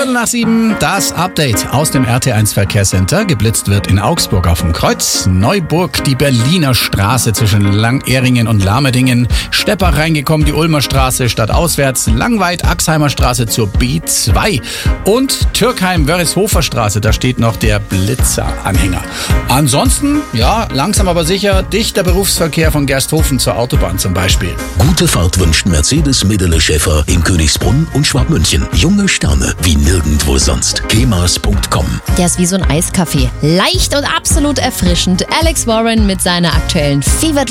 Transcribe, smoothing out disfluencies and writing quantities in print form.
7:15, das Update aus dem RT1 Verkehrscenter. Geblitzt wird in Augsburg auf dem Kreuz, Neuburg die Berliner Straße zwischen Langeringen und Lamerdingen, Steppach reingekommen, die Ulmer Straße stadtauswärts, Langweid, Axheimer Straße zur B2 und Türkheim-Wörishofer Straße, da steht noch der Blitzer-Anhänger. Ansonsten, ja, langsam aber sicher, dichter Berufsverkehr von Gersthofen zur Autobahn zum Beispiel. Gute Fahrt wünscht Mercedes Medele Schäfer in Königsbrunn und Schwabmünchen. Junge Sterne wie nirgendwo sonst. kemas.com. Der ist wie so ein Eiskaffee. Leicht und absolut erfrischend. Alex Warren mit seiner aktuellen Fever